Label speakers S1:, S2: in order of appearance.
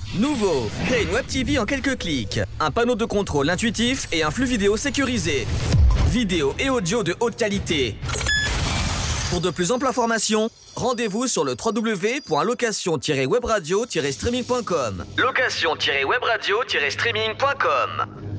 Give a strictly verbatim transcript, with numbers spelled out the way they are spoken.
S1: Nouveau, créez une Web T V en quelques clics. Un panneau de contrôle intuitif et un flux vidéo sécurisé. Vidéo et audio de haute qualité. Pour de plus amples informations, rendez-vous sur le w w w point location tiret webradio tiret streaming point com. location tiret webradio tiret streaming point com